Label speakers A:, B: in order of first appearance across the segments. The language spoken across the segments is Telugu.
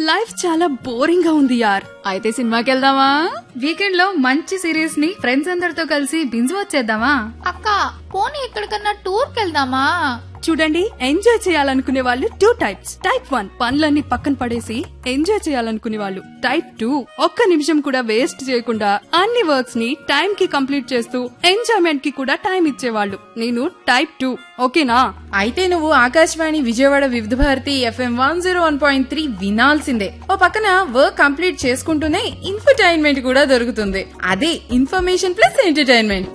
A: లైఫ్ చాలా బోరింగ్ గా ఉంది యార్.
B: అయితే సినిమాకి వెళ్దామా? వీకెండ్ లో మంచి సిరీస్ ని ఫ్రెండ్స్ అందరితో కలిసి బింజ్ వచ్చేద్దామా?
C: అక్క పోనీ ఎక్కడికన్నా టూర్ కెళ్దామా?
A: చూడండి, ఎంజాయ్ చేయాలనుకునే వాళ్ళు టూ టైప్స్. టైప్ 1 పనులన్నీ పక్కన పడేసి ఎంజాయ్ చేయాలనుకునే వాళ్ళు. టైప్ 2 ఒక్క నిమిషం కూడా వేస్ట్ చేయకుండా అన్ని వర్క్స్ ని టైం కి కంప్లీట్ చేస్తూ ఎంజాయ్మెంట్ కి కూడా టైం ఇచ్చేవాళ్ళు. నేను టైప్ 2. ఓకేనా?
D: అయితే నువ్వు ఆకాశవాణి విజయవాడ వివిధ భారతి FM 101.3 వినాల్సిందే. ఓ పక్కన వర్క్ కంప్లీట్ చేసుకుంటూనే ఇన్ఫర్టైన్మెంట్ కూడా దొరుకుతుంది. అదే ఇన్ఫర్మేషన్ ప్లస్ ఎంటర్టైన్మెంట్.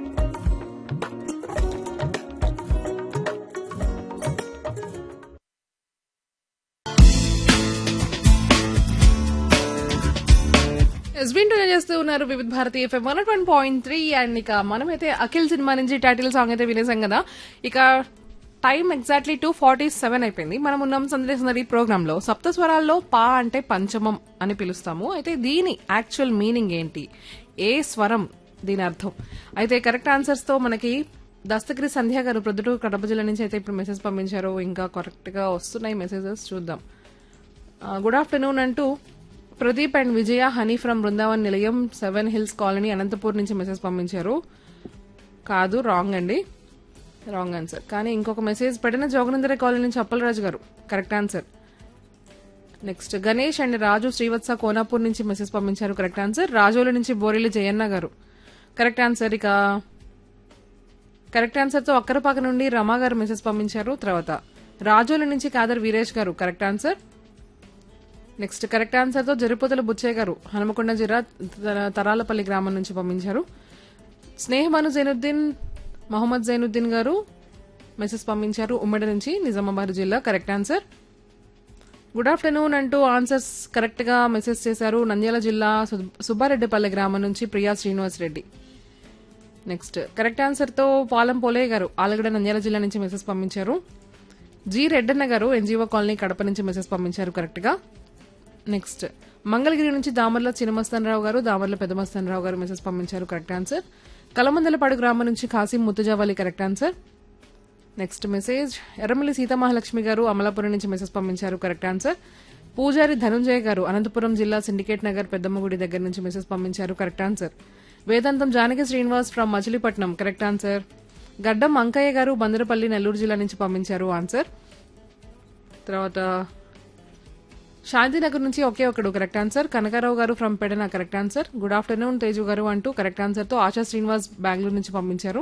E: చేస్తూ ఉన్నారు వివిధ భారతి FM 101.3. అండ్ ఇక మనమైతే అఖిల్ సినిమా నుంచి టైటిల్ సాంగ్ అయితే వినేసాం కదా. ఇక టైం ఎగ్జాక్ట్లీ 2:47 అయిపోయింది. మనం ఉన్నాం సందేశనరీ ప్రోగ్రామ్ లో. సప్త స్వరాల్లో పా అంటే పంచమం అని పిలుస్తాము. అయితే దీని యాక్చువల్ మీనింగ్ ఏంటి, ఏ స్వరం దీని అర్థం? అయితే కరెక్ట్ ఆన్సర్స్ తో మనకి దస్తగిరి సంధ్య గారు ప్రొద్దుటూరు కడప జిల్లా నుంచి అయితే ఇప్పుడు మెసేజ్ పంపించారు. ఇంకా కరెక్ట్ గా వస్తున్నాయి మెసేజెస్, చూద్దాం. గుడ్ ఆఫ్టర్నూన్ అంటూ Pradeep and Vijaya honey from Brindavan నిలయం 7 హిల్స్ కాలనీ అనంతపూర్ నుంచి మెసేజ్ పంపించారు. కాదు, రాంగ్ అండి, రాంగ్ ఆన్సర్. కానీ ఇంకొక మెసేజ్ పెట్టిన జోగనందర కాలనీ నుంచి అప్పలరాజు గారు, correct answer. Next Ganesh and రాజు శ్రీవత్స కోనాపూర్ నుంచి మెసేజ్ పంపించారు, కరెక్ట్ ఆన్సర్. రాజోలు నుంచి బోరెల్లి జయన్న గారు, కరెక్ట్ ఆన్సర్. ఇక కరెక్ట్ ఆన్సర్ తో అక్కరపాక నుండి రమా గారు మెసేజ్ పంపించారు. తర్వాత రాజోలు నుంచి కాదర్ వీరేష్ గారు, correct answer. Next correct answer తో జరిపోతల బుచ్చయ్య గారు హనుమకొండ జిల్లా తరాలపల్లి గ్రామం నుంచి పంపించారు. స్నేహమాను జైనుద్దీన్ మొహమ్మద్ జైనుద్దీన్ గారు మెసేజ్ పంపించారు ఉమ్మడి నుంచి నిజామాబాద్ జిల్లా, కరెక్ట్ ఆన్సర్. గుడ్ ఆఫ్టర్నూన్ అంటూ ఆన్సర్స్ కరెక్ట్ గా మెసేజ్ చేశారు నంద్యాల జిల్లా సుబ్బారెడ్డిపల్లి గ్రామం నుంచి Priya Srinivas Reddy. Next correct answer తో పాలం పోలయ్య గారు ఆలగడ నంద్యాల జిల్లా నుంచి మెసేజ్ పంపించారు. జి రెడ్డన్న గారు ఎన్జీఓ కాలనీ కడప నుంచి మెసేజ్ పంపించారు, కరెక్ట్ గా. నెక్స్ట్ మంగళగిరి నుంచి దామర్ల చిన్నమస్తానరావు గారు దామర్ల పెద్దమస్తానరావు గారు మెసేజ్ పంపించారు, కరెక్ట్ ఆన్సర్. కలమందలపాడు గ్రామం నుంచి Qasim Muttujavali, correct answer. Next message Erramalli Sitamahalakshmi గారు అమలాపురం నుంచి మెసేజ్ పంపించారు, కరెక్ట్ ఆన్సర్. పూజారి ధనుంజయ గారు అనంతపురం జిల్లా సిండికేట్ నగర్ పెద్దమ్మగుడి దగ్గర నుంచి మెసేజ్ పంపించారు, correct answer. Vedantam Janaki Srinivas from Machilipatnam, correct answer. గడ్డం అంకయ్య గారు బందరపల్లి నెల్లూరు జిల్లా నుంచి పంపించారు, ఆన్సర్. తర్వాత శాంతినగర్ నుంచి ఒకే ఒకడు, కరెక్ట్ ఆన్సర్. కనకారావు గారు from Pedana, correct answer. Good afternoon Teju గారు అంటూ కరెక్ట్ ఆన్సర్ తో ఆశా శ్రీనివాస్ బెంగళూరు నుంచి పంపించారు.